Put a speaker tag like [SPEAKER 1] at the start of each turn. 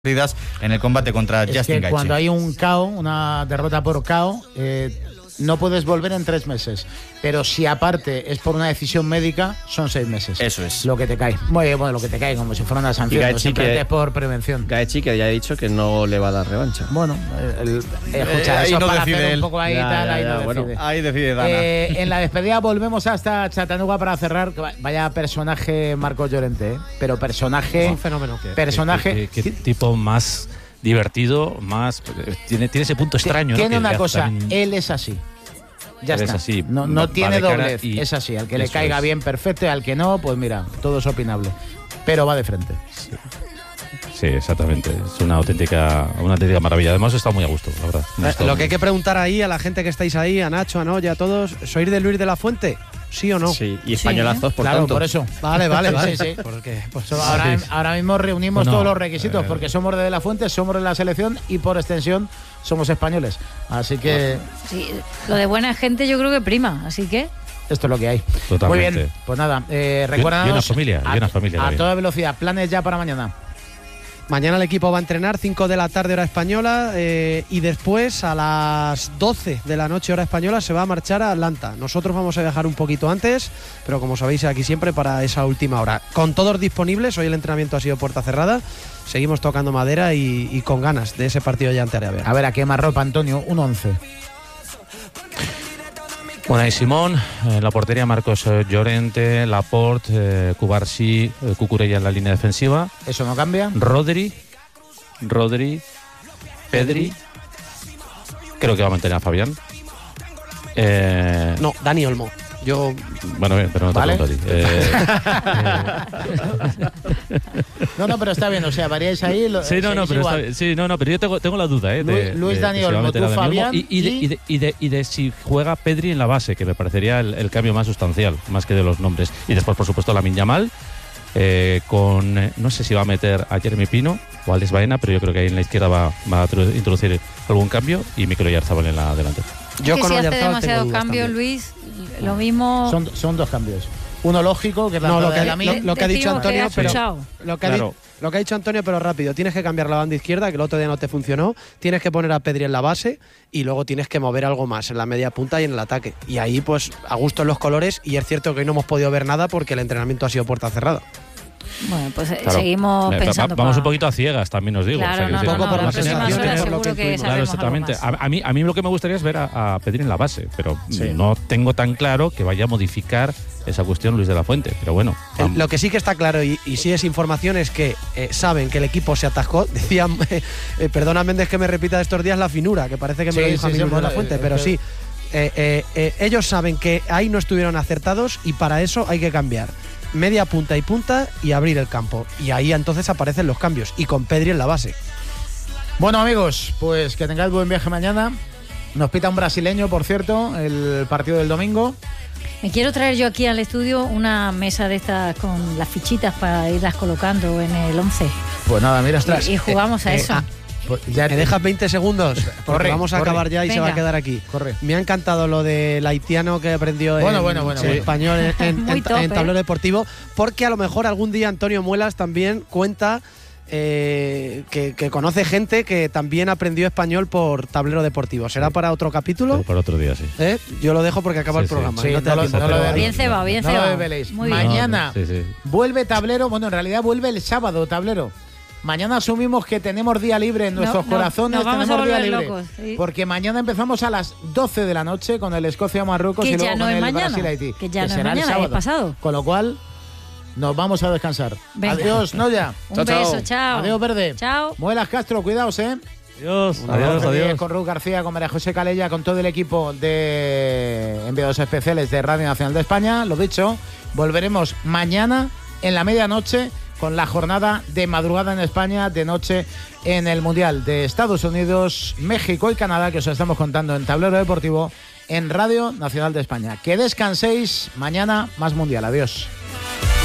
[SPEAKER 1] en el combate contra Justin Gaethje.
[SPEAKER 2] Cuando hay un KO, una derrota por KO, no puedes volver en 3 meses. Pero si aparte es por una decisión médica, son 6 meses.
[SPEAKER 1] Eso es.
[SPEAKER 2] Lo que te cae. Bueno, lo que te cae, como si fuera una sanción. Simplemente es por prevención.
[SPEAKER 3] Gaethje, que ya ha dicho que no le va a dar revancha.
[SPEAKER 2] Bueno, escucha, eso
[SPEAKER 1] no
[SPEAKER 2] para
[SPEAKER 1] decide
[SPEAKER 2] hacer
[SPEAKER 1] él.
[SPEAKER 2] un poco ahí tal, ahí no
[SPEAKER 3] bueno,
[SPEAKER 2] decide.
[SPEAKER 1] Ahí decide Dana.
[SPEAKER 2] En la despedida volvemos hasta Chattanooga para cerrar. Vaya personaje Marcos Llorente, pero personaje...
[SPEAKER 4] Es un fenómeno.
[SPEAKER 2] Personaje...
[SPEAKER 5] ¿Qué tipo más divertido, más... Tiene ese punto extraño,
[SPEAKER 2] Tiene
[SPEAKER 5] ¿no?
[SPEAKER 2] una cosa,
[SPEAKER 5] también...
[SPEAKER 2] él es así. Ya
[SPEAKER 5] Él
[SPEAKER 2] está.
[SPEAKER 5] es así.
[SPEAKER 2] No tiene doblez,
[SPEAKER 5] y...
[SPEAKER 2] es así. Al que le
[SPEAKER 5] Eso
[SPEAKER 2] caiga
[SPEAKER 5] es.
[SPEAKER 2] bien, perfecto, y al que no, pues mira, todo es opinable. Pero va de frente.
[SPEAKER 5] Sí, exactamente. Es una auténtica maravilla. Además, está muy a gusto, la verdad.
[SPEAKER 4] Lo que hay que preguntar ahí a la gente que estáis ahí, a Nacho, a Noya, a todos, ¿sois de Luis de la Fuente? ¿Sí o no?
[SPEAKER 3] Sí, y españolazos, por
[SPEAKER 2] Claro,
[SPEAKER 3] tanto.
[SPEAKER 2] por eso.
[SPEAKER 4] Vale.
[SPEAKER 2] Sí.
[SPEAKER 4] Porque, pues,
[SPEAKER 2] Ahora mismo reunimos
[SPEAKER 5] Bueno,
[SPEAKER 2] todos los requisitos, porque somos de la Fuente, somos de la selección y por extensión somos españoles. Así que
[SPEAKER 6] Sí, lo de buena gente yo creo que prima, así que...
[SPEAKER 2] esto es lo que hay.
[SPEAKER 5] Totalmente.
[SPEAKER 2] Muy bien, pues nada, recuérdanos
[SPEAKER 5] y una familia
[SPEAKER 2] a
[SPEAKER 5] también.
[SPEAKER 2] toda velocidad, planes ya para mañana.
[SPEAKER 4] mañana el equipo va a entrenar 5 de la tarde hora española y después a las 12 de la noche hora española se va a marchar a Atlanta. Nosotros vamos a viajar un poquito antes, pero como sabéis aquí siempre para esa última hora. Con todos disponibles, hoy el entrenamiento ha sido puerta cerrada, seguimos tocando madera y con ganas de ese partido ya ante Arabia.
[SPEAKER 2] A ver, a qué ropa, Antonio, un 11.
[SPEAKER 5] Unai Simón, en la portería Marcos Llorente, Laporte, Cubarsí, Cucurella en la línea defensiva.
[SPEAKER 2] ¿Eso no cambia?
[SPEAKER 5] Rodri, Pedri. Creo que va a mantener a Fabián.
[SPEAKER 4] No, Dani Olmo. Yo...
[SPEAKER 5] Bueno, bien, pero no te
[SPEAKER 2] ¿Vale?
[SPEAKER 5] pregunto a ti.
[SPEAKER 2] No, pero está bien, o sea, variáis ahí.
[SPEAKER 5] Pero yo tengo la duda,
[SPEAKER 2] Luis Dani
[SPEAKER 5] si va a
[SPEAKER 2] Olmo,
[SPEAKER 5] meter
[SPEAKER 2] tú,
[SPEAKER 5] a Dani Olmo
[SPEAKER 2] Fabián
[SPEAKER 5] y de si juega Pedri en la base, que me parecería el cambio más sustancial, más que de los nombres. Y después, por supuesto, Lamine Yamal, no sé si va a meter a Jeremy Pino o a Alex Baena, pero yo creo que ahí en la izquierda va a introducir algún cambio, y Mikel Oyarzabal en la delantera.
[SPEAKER 4] Yo
[SPEAKER 6] que
[SPEAKER 4] con
[SPEAKER 6] si hace
[SPEAKER 4] Oyarzabal
[SPEAKER 6] demasiados
[SPEAKER 4] tengo dudas
[SPEAKER 6] cambios,
[SPEAKER 4] también.
[SPEAKER 6] Luis, lo mismo...
[SPEAKER 2] Son 2 cambios. Uno lógico, que es la
[SPEAKER 4] No,
[SPEAKER 2] entrada de Lamine.
[SPEAKER 4] lo que ha dicho
[SPEAKER 6] Decimos que
[SPEAKER 4] Antonio,
[SPEAKER 6] ha
[SPEAKER 4] pero
[SPEAKER 6] escuchado.
[SPEAKER 4] lo que ha dicho Antonio, pero rápido. Tienes que cambiar la banda izquierda, que el otro día no te funcionó. Tienes que poner a Pedri en la base y luego tienes que mover algo más en la media punta y en el ataque. Y ahí, pues, a gusto en los colores. Y es cierto que hoy no hemos podido ver nada porque el entrenamiento ha sido puerta cerrada.
[SPEAKER 6] Bueno, pues
[SPEAKER 5] Claro.
[SPEAKER 6] seguimos pensando...
[SPEAKER 5] Vamos un poquito a ciegas, también os digo.
[SPEAKER 6] Claro,
[SPEAKER 5] que
[SPEAKER 4] un poco por
[SPEAKER 6] la
[SPEAKER 4] las
[SPEAKER 6] próxima
[SPEAKER 4] sensaciones,
[SPEAKER 6] hora
[SPEAKER 4] por lo
[SPEAKER 6] seguro
[SPEAKER 4] que
[SPEAKER 6] que
[SPEAKER 4] tuvimos.
[SPEAKER 5] Claro,
[SPEAKER 6] sabremos algo
[SPEAKER 5] exactamente.
[SPEAKER 6] más.
[SPEAKER 5] A mí lo que me gustaría es ver a Pedri en la base, pero no tengo tan claro que vaya a modificar esa cuestión Luis de la Fuente. Pero bueno,
[SPEAKER 4] Lo que sí que está claro, y sí es información, es que saben que el equipo se atascó. Decían, perdona Méndez que me repita de estos días la finura, que parece que me lo dijo a mí Luis de la Fuente, pero sí. Ellos saben que ahí no estuvieron acertados y para eso hay que cambiar media punta y abrir el campo. Y ahí entonces aparecen los cambios. Y con Pedri en la base.
[SPEAKER 2] Bueno, amigos, pues que tengáis buen viaje mañana. Nos pita un brasileño, por cierto, el partido del domingo.
[SPEAKER 6] Me quiero traer yo aquí al estudio una mesa de estas con las fichitas para irlas colocando en el 11.
[SPEAKER 2] Pues nada, mira, ostras.
[SPEAKER 6] Y jugamos a eso.
[SPEAKER 2] Pues ya
[SPEAKER 4] ¿Me dejas 20 segundos? Porque
[SPEAKER 2] Corre,
[SPEAKER 4] vamos a
[SPEAKER 2] corre.
[SPEAKER 4] acabar ya y se va a
[SPEAKER 6] Venga.
[SPEAKER 4] quedar aquí.
[SPEAKER 2] Corre.
[SPEAKER 4] Me ha encantado lo del haitiano que aprendió
[SPEAKER 2] Bueno.
[SPEAKER 4] español
[SPEAKER 6] Muy top,
[SPEAKER 4] en tablero deportivo, porque a lo mejor algún día Antonio Muelas también cuenta que conoce gente que también aprendió español por tablero deportivo. ¿Será para otro capítulo?
[SPEAKER 5] por otro día, sí.
[SPEAKER 4] Yo lo dejo porque acaba el
[SPEAKER 5] Sí,
[SPEAKER 4] programa.
[SPEAKER 2] sí.
[SPEAKER 4] No te da tiempo, pero-
[SPEAKER 6] Bien cebado, bien
[SPEAKER 2] No lo
[SPEAKER 6] cebado.
[SPEAKER 2] desveléis.
[SPEAKER 6] Muy bien.
[SPEAKER 2] Mañana
[SPEAKER 5] Sí.
[SPEAKER 2] vuelve tablero. Bueno, en realidad vuelve el sábado tablero. Mañana asumimos que tenemos día libre en nuestros corazones.
[SPEAKER 6] nos vamos
[SPEAKER 2] tenemos
[SPEAKER 6] a
[SPEAKER 2] día
[SPEAKER 6] volver
[SPEAKER 2] libre.
[SPEAKER 6] locos, sí.
[SPEAKER 2] Porque mañana empezamos a las 12 de la noche con el Escocia-Marruecos
[SPEAKER 6] Que
[SPEAKER 2] y
[SPEAKER 6] ya
[SPEAKER 2] luego
[SPEAKER 6] no
[SPEAKER 2] con
[SPEAKER 6] es
[SPEAKER 2] el
[SPEAKER 6] mañana,
[SPEAKER 2] Brasil-Haití.
[SPEAKER 6] que ya no es
[SPEAKER 2] será el
[SPEAKER 6] mañana, es
[SPEAKER 2] sábado.
[SPEAKER 6] pasado.
[SPEAKER 2] Con lo cual, nos vamos a descansar.
[SPEAKER 6] Venga.
[SPEAKER 2] Adiós, Noya.
[SPEAKER 6] Un beso, chao.
[SPEAKER 2] Adiós, Verde.
[SPEAKER 6] Chao.
[SPEAKER 2] Muelas Castro, cuidaos,
[SPEAKER 5] Adiós,
[SPEAKER 2] Adiós. Con Raúl García, con María José Calella, con todo el equipo de enviados especiales de Radio Nacional de España. Lo dicho, volveremos mañana en la medianoche con la jornada de madrugada en España, de noche en el Mundial de Estados Unidos, México y Canadá, que os estamos contando en Tablero Deportivo en Radio Nacional de España. Que descanséis, mañana más Mundial. Adiós.